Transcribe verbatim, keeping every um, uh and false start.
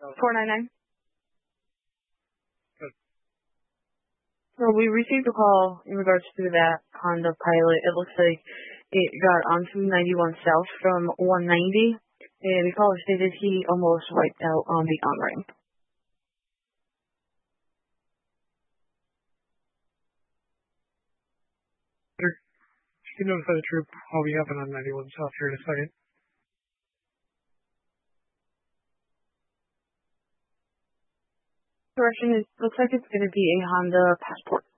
four nine nine. Good. So we received a call in regards to that Honda Pilot. It looks like it got onto ninety-one South from one ninety, and the caller stated he almost wiped out on the on-ramp. You notify the troop. I'll be having on ninety-one South here in a second. Direction is looks like it's going to be a Honda Passport.